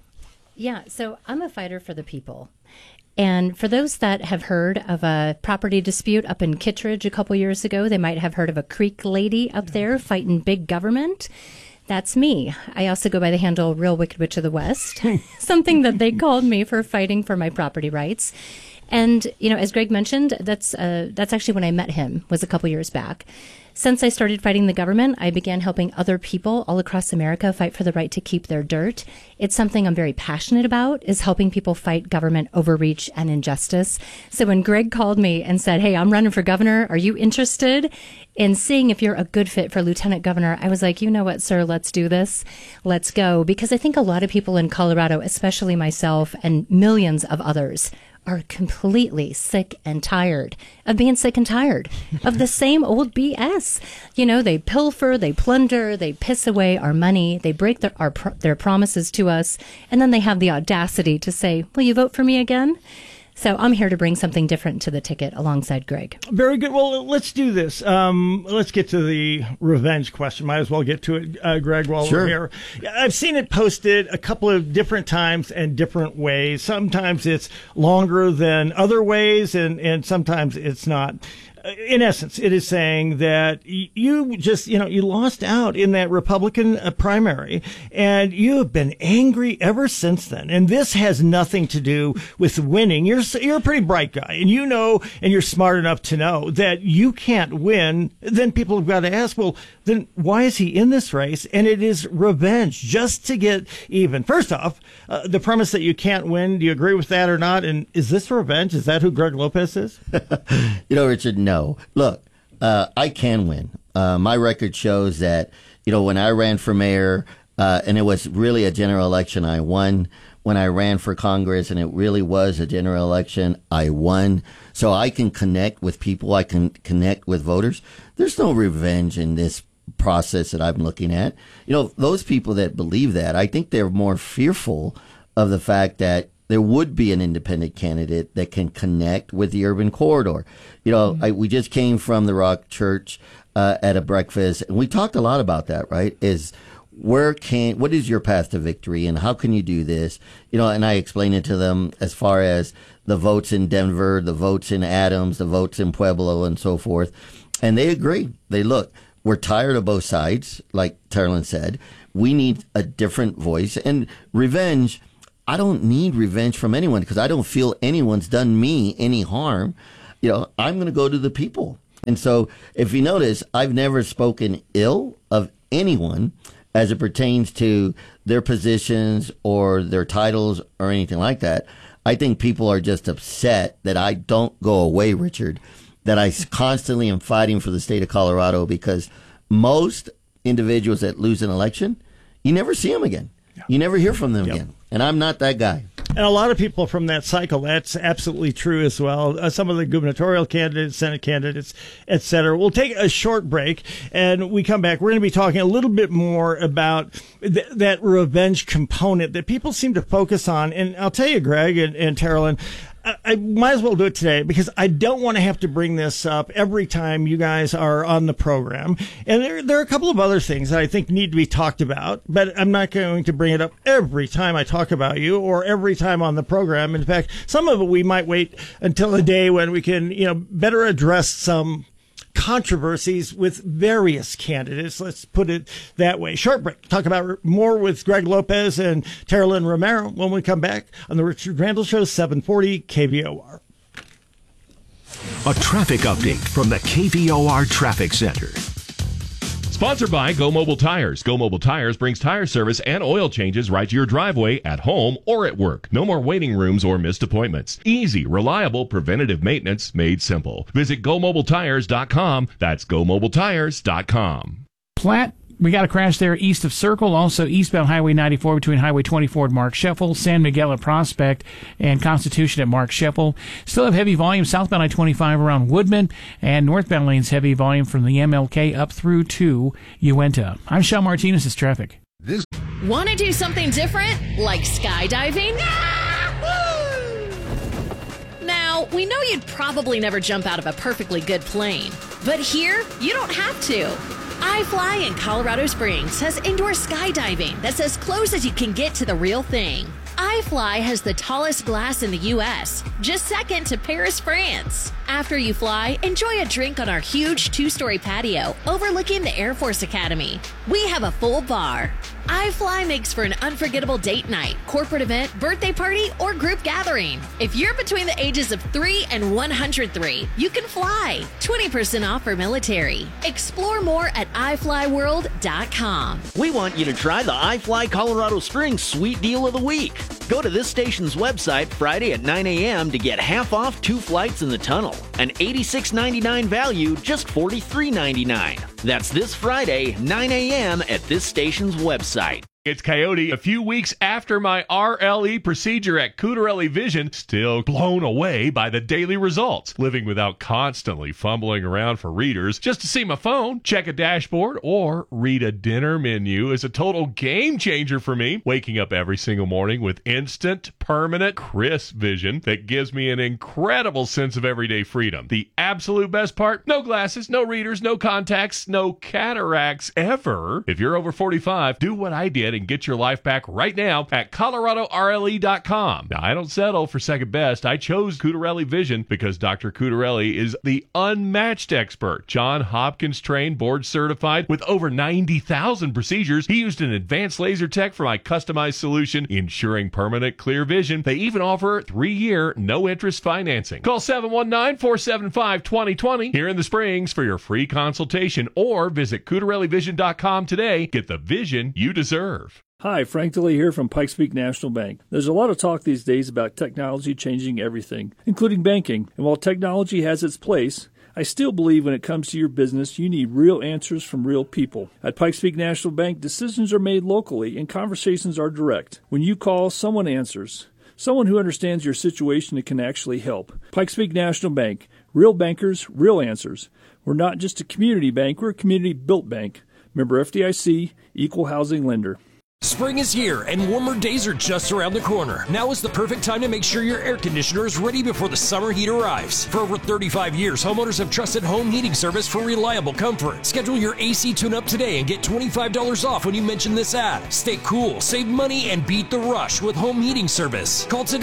Yeah, so I'm a fighter for the people. And for those that have heard of a property dispute up in Kittredge a couple years ago, they might have heard of a Creek lady up there fighting big government. That's me. I also go by the handle Real Wicked Witch of the West, something that they called me for fighting for my property rights. And, you know, as Greg mentioned, that's uh, that's actually when I met him, was a couple years back. Since I started fighting the government, I began helping other people all across America fight for the right to keep their dirt. It's something I'm very passionate about, is helping people fight government overreach and injustice. So when Greg called me and said, hey, I'm running for governor, are you interested in seeing if you're a good fit for lieutenant governor? I was like, you know what, sir, let's do this. Let's go. Because I think a lot of people in Colorado, especially myself and millions of others, are completely sick and tired of being sick and tired of the same old B S. You know, they pilfer, they plunder, they piss away our money, they break their our, their promises to us, and then they have the audacity to say, will you vote for me again? So I'm here to bring something different to the ticket alongside Greg. Very good. Well, let's do this. Um, let's get to the revenge question. Might as well get to it, uh, Greg, while Sure. we're here. I've seen it posted a couple of different times and different ways. Sometimes it's longer than other ways, and, and sometimes it's not. Uh, in essence, it is saying that you just, you know, you lost out in that Republican uh, primary, and you have been angry ever since then. And this has nothing to do with winning. You're you're a pretty bright guy, and you know, and you're smart enough to know that you can't win. Then people have got to ask, well, then why is he in this race? And it is revenge, just to get even. First off, uh, the premise that you can't win, do you agree with that or not? And is this revenge? Is that who Greg Lopez is? You know, Richard, no. Look, uh, I can win. Uh, my record shows that, you know, when I ran for mayor, uh, and it was really a general election, I won. When I ran for Congress, and it really was a general election, I won. So I can connect with people. I can connect with voters. There's no revenge in this process that I'm looking at. You know, those people that believe that, I think they're more fearful of the fact that there would be an independent candidate that can connect with the urban corridor. You know, mm-hmm. I, we just came from the Rock Church uh, at a breakfast, and we talked a lot about that, right? Is where can, what is your path to victory, and how can you do this? You know, and I explained it to them as far as the votes in Denver, the votes in Adams, the votes in Pueblo, and so forth. And they agree. They look, we're tired of both sides, like Terlin said. We need a different voice. And revenge, I don't need revenge from anyone because I don't feel anyone's done me any harm. You know, I'm going to go to the people. And so if you notice, I've never spoken ill of anyone as it pertains to their positions or their titles or anything like that. I think people are just upset that I don't go away, Richard, that I constantly am fighting for the state of Colorado, because most individuals that lose an election, you never see them again. Yeah. You never hear from them yep. again. And I'm not that guy. And a lot of people from that cycle, that's absolutely true as well. Uh, some of the gubernatorial candidates, Senate candidates, et cetera. We'll take a short break, and we come back. We're going to be talking a little bit more about th- that revenge component that people seem to focus on. And I'll tell you, Greg and, and Terlin, I, I might as well do it today because I don't want to have to bring this up every time you guys are on the program. And there, there are a couple of other things that I think need to be talked about, but I'm not going to bring it up every time I talk about you or every time on the program. In fact, some of it we might wait until a day when we can, you know, better address some controversies with various candidates. Let's put it that way. Short break. Talk about more with Greg Lopez and Terlin Romero when we come back on the Richard Randall Show, seven forty K V O R. A traffic update from the K V O R Traffic Center. Sponsored by Go Mobile Tires. Go Mobile Tires brings tire service and oil changes right to your driveway, at home, or at work. No more waiting rooms or missed appointments. Easy, reliable, preventative maintenance made simple. Visit go mobile tires dot com. That's go mobile tires dot com. Platte, we got a crash there east of Circle, also eastbound Highway ninety-four between Highway twenty-four and Mark Sheffel, San Miguel at Prospect, and Constitution at Mark Sheffel. Still have heavy volume southbound I twenty-five around Woodman, and northbound lanes heavy volume from the M L K up through to Uinta. I'm Sean Martinez, this is traffic. This Want to do something different, like skydiving? Now, we know you'd probably never jump out of a perfectly good plane, but here, you don't have to. iFly in Colorado Springs has indoor skydiving that's as close as you can get to the real thing. iFly has the tallest glass in the U S, just second to Paris, France. After you fly, enjoy a drink on our huge two-story patio overlooking the Air Force Academy. We have a full bar. iFly makes for an unforgettable date night, corporate event, birthday party, or group gathering. If you're between the ages of three and one hundred three, you can fly. twenty percent off for military. Explore more at i fly world dot com. We want you to try the iFly Colorado Springs Sweet Deal of the Week. Go to this station's website Friday at nine a.m. to get half off two flights in the tunnel. An eighty-six ninety-nine value, just forty-three ninety-nine. That's this Friday, nine a.m. at this station's website. It's Coyote. A few weeks after my R L E procedure at Cutarelli Vision, still blown away by the daily results. Living without constantly fumbling around for readers just to see my phone, check a dashboard, or read a dinner menu is a total game changer for me. Waking up every single morning with instant, permanent, crisp vision that gives me an incredible sense of everyday freedom. The absolute best part? No glasses, no readers, no contacts, no cataracts ever. If you're over forty-five, do what I did in and get your life back right now at Colorado R L E dot com. Now, I don't settle for second best. I chose Cutarelli Vision because Doctor Cutarelli is the unmatched expert. John Hopkins trained, board certified with over ninety thousand procedures. He used an advanced laser tech for my customized solution, ensuring permanent clear vision. They even offer three-year, no-interest financing. Call seven one nine, four seven five, two zero two zero here in the Springs for your free consultation, or visit Cutarelli Vision dot com today. Get the vision you deserve. Hi, Frank DeLee here from Pikes Peak National Bank. There's a lot of talk these days about technology changing everything, including banking. And while technology has its place, I still believe when it comes to your business, you need real answers from real people. At Pikes Peak National Bank, decisions are made locally and conversations are direct. When you call, someone answers. Someone who understands your situation and can actually help. Pikes Peak National Bank. Real bankers, real answers. We're not just a community bank, we're a community-built bank. Member F D I C, Equal Housing Lender. Spring is here and warmer days are just around the corner. Now is the perfect time to make sure your air conditioner is ready before the summer heat arrives. For over thirty-five years, homeowners have trusted home heating service for reliable comfort. Schedule your A C tune-up today and get twenty-five dollars off when you mention this ad. Stay cool, save money, and beat the rush with home heating service. Call today.